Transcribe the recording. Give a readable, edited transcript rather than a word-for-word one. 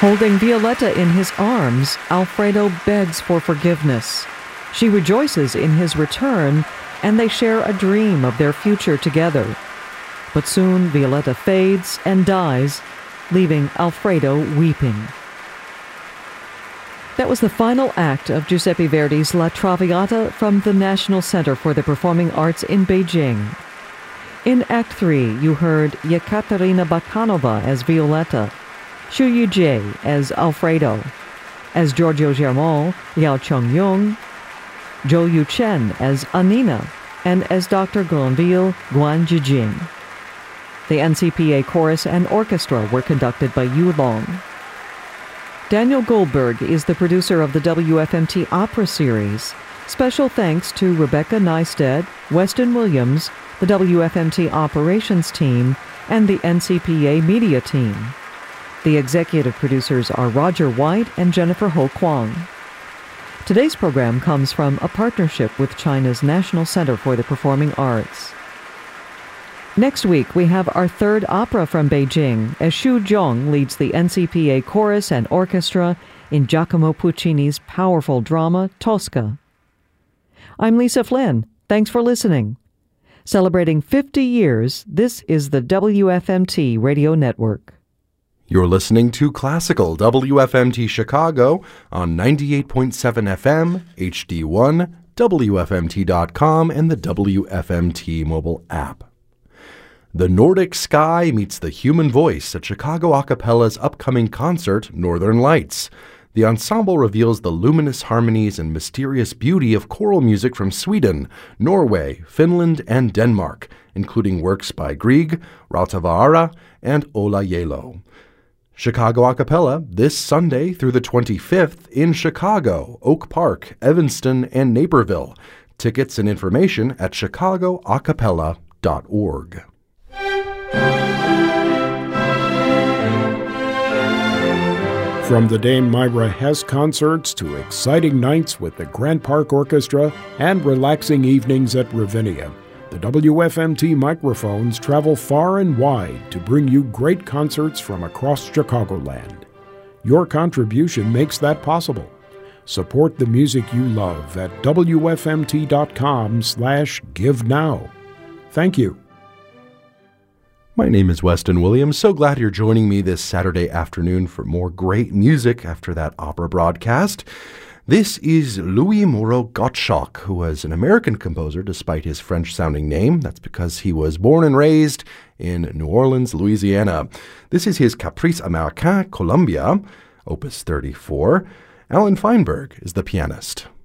Holding Violetta in his arms, Alfredo begs for forgiveness. She rejoices in his return, and they share a dream of their future together. But soon Violetta fades and dies, leaving Alfredo weeping. That was the final act of Giuseppe Verdi's La Traviata from the National Center for the Performing Arts in Beijing. In Act 3, you heard Yekaterina Bakhanova as Violetta, Xu Yujie as Alfredo, as Giorgio Germont, Yao Chongyong, Zhou Yuchen as Anina, and as Dr. Granville, Guan Jijing. The NCPA chorus and orchestra were conducted by Yu Long. Daniel Goldberg is the producer of the WFMT Opera Series. Special thanks to Rebecca Neisted, Weston Williams, the WFMT Operations Team, and the NCPA Media Team. The executive producers are Roger White and Jennifer Ho Kwang. Today's program comes from a partnership with China's National Center for the Performing Arts. Next week, we have our third opera from Beijing as Xu Zhong leads the NCPA chorus and orchestra in Giacomo Puccini's powerful drama, Tosca. I'm Lisa Flynn. Thanks for listening. Celebrating 50 years, this is the WFMT Radio Network. You're listening to Classical WFMT Chicago on 98.7 FM, HD1, WFMT.com, and the WFMT mobile app. The Nordic Sky meets the human voice at Chicago a cappella's upcoming concert, Northern Lights. The ensemble reveals the luminous harmonies and mysterious beauty of choral music from Sweden, Norway, Finland, and Denmark, including works by Grieg, Rautavaara, and Ola Yelo. Chicago a cappella this Sunday through the 25th in Chicago, Oak Park, Evanston, and Naperville. Tickets and information at chicagoacapella.org. From the Dame Myra Hess concerts to exciting nights with the Grant Park Orchestra and relaxing evenings at Ravinia, the WFMT microphones travel far and wide to bring you great concerts from across Chicagoland. Your contribution makes that possible. Support the music you love at WFMT.com/GiveNow. Thank you. My name is Weston Williams. So glad you're joining me this Saturday afternoon for more great music after that opera broadcast. This is Louis Moreau Gottschalk, who was an American composer despite his French-sounding name. That's because he was born and raised in New Orleans, Louisiana. This is his Caprice Américain, Columbia, Opus 34. Alan Feinberg is the pianist.